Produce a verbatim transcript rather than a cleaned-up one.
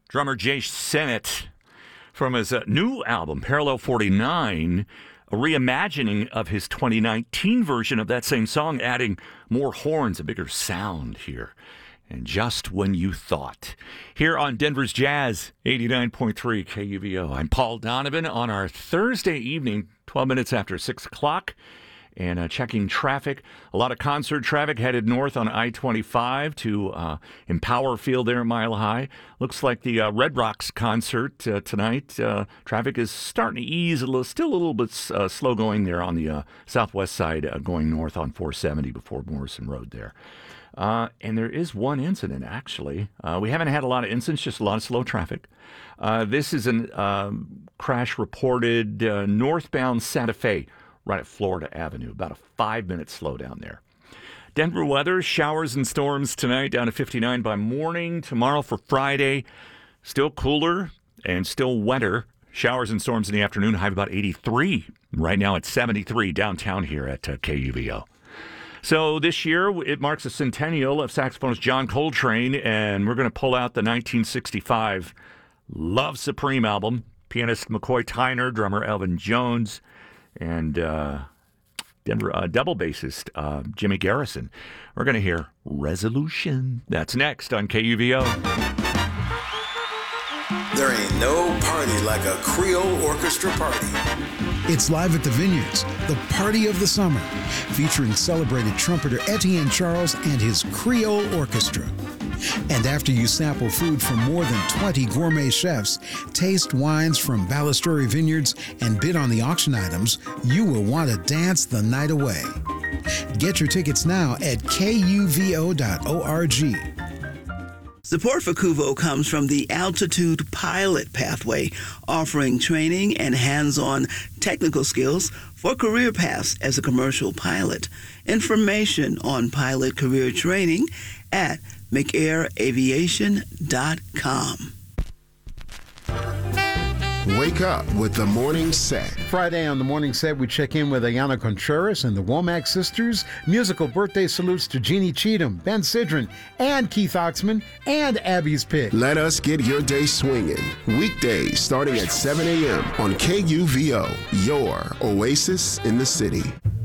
drummer Jay Sennett from his uh, new album, Parallel forty-nine, a reimagining of his twenty nineteen version of that same song, adding more horns, a bigger sound here. And Just When You Thought. Here on Denver's Jazz, eighty-nine point three K U V O. I'm Paul Donovan on our Thursday evening, twelve minutes after six o'clock. And uh, checking traffic. A lot of concert traffic headed north on I twenty-five to uh, Empower Field there at Mile High. Looks like the uh, Red Rocks concert uh, tonight. Uh, traffic is starting to ease a little, still a little bit uh, slow going there on the uh, southwest side, uh, going north on four seventy before Morrison Road there. Uh, and there is one incident, actually. Uh, we haven't had a lot of incidents, just a lot of slow traffic. Uh, this is a uh, crash reported uh, northbound Santa Fe, right at Florida Avenue. About a five-minute slowdown there. Denver weather, showers and storms tonight, down to fifty-nine by morning. Tomorrow for Friday, still cooler and still wetter. Showers and storms in the afternoon, high of about eighty-three. Right now it's seventy-three downtown here at uh, K U V O. So this year, it marks a centennial of saxophonist John Coltrane, and we're going to pull out the nineteen sixty-five Love Supreme album. Pianist McCoy Tyner, drummer Elvin Jones, and uh, Denver uh, double bassist uh, Jimmy Garrison. We're going to hear Resolution. That's next on K U V O. There ain't no party like a Creole orchestra party. It's live at the Vineyards, the party of the summer, featuring celebrated trumpeter Etienne Charles and his Creole Orchestra. And after you sample food from more than twenty gourmet chefs, taste wines from Balistreri Vineyards, and bid on the auction items, you will want to dance the night away. Get your tickets now at K U V O dot org. Support for Kuvo comes from the Altitude Pilot Pathway, offering training and hands-on technical skills for career paths as a commercial pilot. Information on pilot career training at mcair aviation dot com. Wake up with the Morning Set. Friday on the Morning Set, we check in with Ayana Contreras and the Womack Sisters. Musical birthday salutes to Jeannie Cheatham, Ben Sidran, and Keith Oxman, and Abby's Pick. Let us get your day swinging. Weekdays starting at seven a.m. on K U V O, your oasis in the city.